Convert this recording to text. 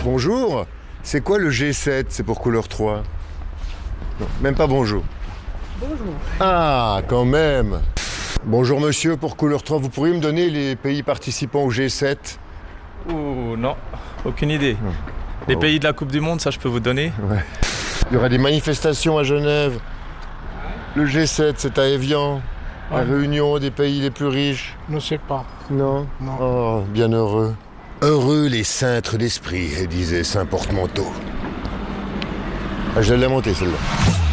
Bonjour, c'est quoi le G7? C'est pour couleur 3? Non, même pas bonjour. Bonjour. Ah, quand même. Bonjour monsieur, pour couleur 3, vous pourriez me donner les pays participants au G7? Ouh, non, aucune idée. Les pays de la Coupe du Monde, ça je peux vous donner. Ouais. Il y aura des manifestations à Genève. Le G7, c'est à Évian. La réunion des pays les plus riches. Je ne sais pas. Non? Non. Oh, bien heureux. Heureux les cintres d'esprit, disait Saint Portemanteau. Ah, je l'ai montée celle-là.